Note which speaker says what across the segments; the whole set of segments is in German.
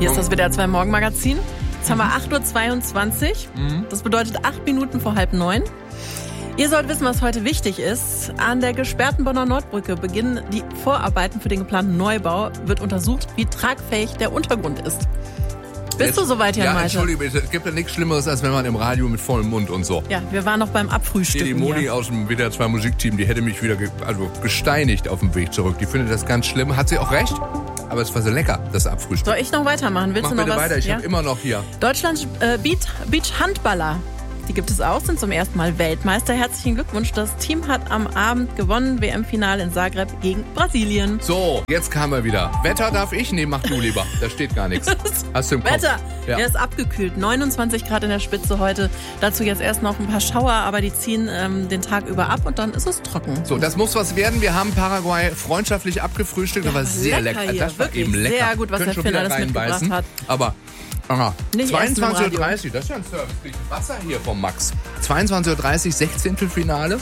Speaker 1: Hier ist das WDR 2 Morgenmagazin. Jetzt haben wir 8.22 Uhr. Das bedeutet 8 Minuten vor 8:30. Ihr sollt wissen, was heute wichtig ist. An der gesperrten Bonner Nordbrücke beginnen die Vorarbeiten für den geplanten Neubau. Wird untersucht, wie tragfähig der Untergrund ist. Bist du soweit, Jan Malte?
Speaker 2: Entschuldigung bitte. Es gibt ja nichts Schlimmeres, als wenn man im Radio mit vollem Mund und so.
Speaker 1: Ja, wir waren noch beim Abfrühstücken.
Speaker 2: Die Moni aus dem WDR 2 Musikteam, die hätte mich wieder gesteinigt auf dem Weg zurück. Die findet das ganz schlimm. Hat sie auch recht? Aber es war so lecker, das Abfrühstück.
Speaker 1: Soll ich noch weitermachen? Willst du noch
Speaker 2: bitte
Speaker 1: was?
Speaker 2: weiter, ich habe immer noch hier.
Speaker 1: Deutschlands Beach-Handballer. Die gibt es auch, sind zum ersten Mal Weltmeister. Herzlichen Glückwunsch. Das Team hat am Abend gewonnen. WM-Finale in Zagreb gegen Brasilien.
Speaker 2: So, jetzt kam er wieder. Wetter darf ich? Nee, mach du lieber. Da steht gar nichts. Hast du im Kopf?
Speaker 1: Wetter.
Speaker 2: Ja.
Speaker 1: Er ist abgekühlt. 29 Grad in der Spitze heute. Dazu jetzt erst noch ein paar Schauer, aber die ziehen den Tag über ab und dann ist es trocken.
Speaker 2: So, das muss was werden. Wir haben Paraguay freundschaftlich abgefrühstückt. Das war sehr lecker.
Speaker 1: Hier.
Speaker 2: Das war
Speaker 1: wirklich
Speaker 2: eben lecker.
Speaker 1: sehr gut, was der Finn alles mitgebracht hat.
Speaker 2: Aber 22.30 Uhr, das ist ja ein Service. Wasser hier vom Max. 22.30 Uhr, 16. Finale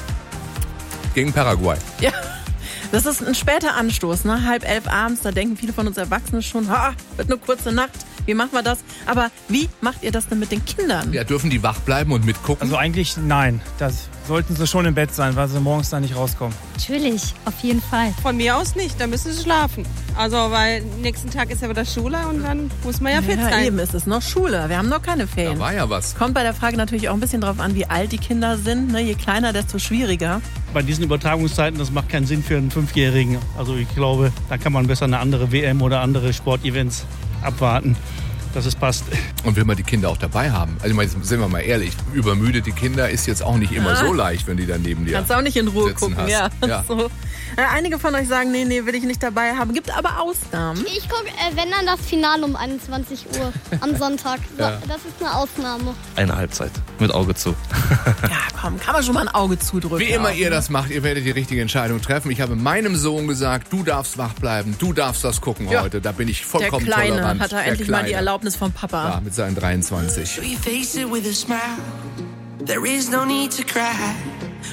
Speaker 2: gegen Paraguay.
Speaker 1: Ja, das ist ein später Anstoß, ne? 10:30 abends, da denken viele von uns Erwachsenen schon, wird eine kurze Nacht, wie machen wir das? Aber wie macht ihr das denn mit den Kindern?
Speaker 2: Ja, dürfen die wach bleiben und mitgucken?
Speaker 3: Also eigentlich nein, das sollten sie schon im Bett sein, weil sie morgens da nicht rauskommen.
Speaker 4: Natürlich, auf jeden Fall.
Speaker 5: Von mir aus nicht, da müssen sie schlafen. Also, weil nächsten Tag ist ja wieder Schule und dann muss man ja fit sein.
Speaker 1: Eben ist es noch Schule, wir haben noch keine Ferien.
Speaker 2: Da war ja was.
Speaker 1: Kommt bei der Frage natürlich auch ein bisschen drauf an, wie alt die Kinder sind. Ne? Je kleiner, desto schwieriger.
Speaker 3: Bei diesen Übertragungszeiten, das macht keinen Sinn für einen 5-Jährigen. Also ich glaube, da kann man besser eine andere WM oder andere Sportevents abwarten, dass es passt. Und
Speaker 2: will man die Kinder auch dabei haben? Also sind wir mal ehrlich, übermüdete Kinder ist jetzt auch nicht immer so leicht, wenn die dann neben dir
Speaker 1: kannst auch nicht in Ruhe gucken,
Speaker 2: hast.
Speaker 1: ja.
Speaker 2: Ja.
Speaker 1: So. Einige von euch sagen, nee, will ich nicht dabei haben. Gibt aber Ausnahmen.
Speaker 4: Ich gucke, wenn dann das Finale um 21 Uhr am Sonntag.
Speaker 2: Ja.
Speaker 4: Das ist eine Ausnahme.
Speaker 6: Eine Halbzeit mit Auge zu.
Speaker 1: Ja, komm, kann man schon mal ein Auge zudrücken.
Speaker 2: Wie immer
Speaker 1: auch,
Speaker 2: ihr das macht, ihr werdet die richtige Entscheidung treffen. Ich habe meinem Sohn gesagt, du darfst wach bleiben, du darfst das gucken heute. Da bin ich vollkommen
Speaker 1: Der Kleine
Speaker 2: tolerant.
Speaker 1: hat er endlich mal die Erlaubnis vom Papa.
Speaker 2: Ja, mit seinen 23.
Speaker 7: So you face it with a smile. There is no need to cry.